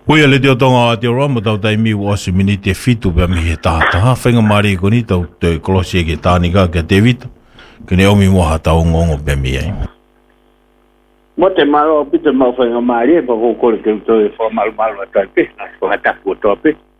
Oi le teo tonga te roa mo tau tai mi wasi mini te fitu pe mi he tata ha whenga mari ko ni tau te kolosi ke tāni ka te vitu ke ne omi moha tau ngongo pe mi ai mo te maro pita mau whenga mari e pa ko kore ke uto e wha malu malu a tai pe ko hataku o tope